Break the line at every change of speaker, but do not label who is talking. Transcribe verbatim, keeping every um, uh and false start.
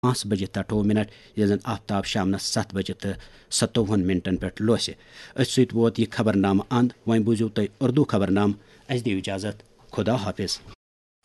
पाँच बजे तटो मिनट ये जन आफ्ताब शाम सत बजे तो सतोवन मिनटन पे लोस अत वोत यह खबरनामा अंद। वह बूझो तुम उर्दू खबरनाम। अस दिव इजाजत। खुदा हाफिज।